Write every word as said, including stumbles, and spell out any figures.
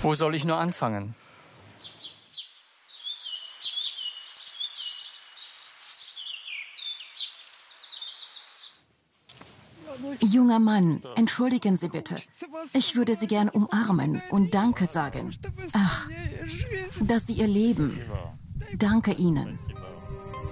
Wo soll ich nur anfangen? Junger Mann, entschuldigen Sie bitte. Ich würde Sie gern umarmen und Danke sagen. Ach, dass Sie Ihr Leben. Danke Ihnen.